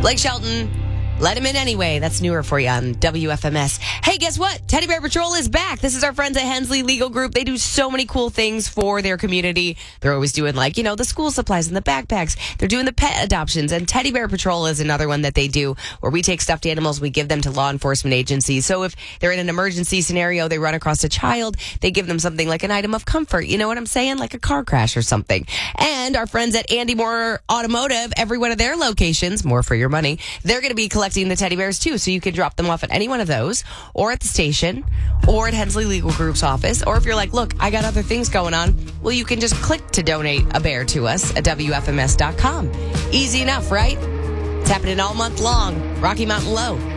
Blake Shelton, Let Him In Anyway. That's newer for you on WFMS. Hey, guess what? Teddy Bear Patrol is back. This is our friends at Hensley Legal Group. They do so many cool things for their community. They're always doing the school supplies and the backpacks. They're doing the pet adoptions. And Teddy Bear Patrol is another one that they do where we take stuffed animals, we give them to law enforcement agencies. So if they're in an emergency scenario, they run across a child, they give them something like an item of comfort. You know what I'm saying? Like a car crash or something. And our friends at Andy Moore Automotive, every one of their locations, more for your money, they're going to be collecting the teddy bears too. So you can drop them off at any one of those or at the station or at Hensley Legal Group's office. Or if you're like, look, I got other things going on, well, you can just click to donate a bear to us at WFMS.com. Easy enough, right? It's happening all month long. Rocky Mountain Low.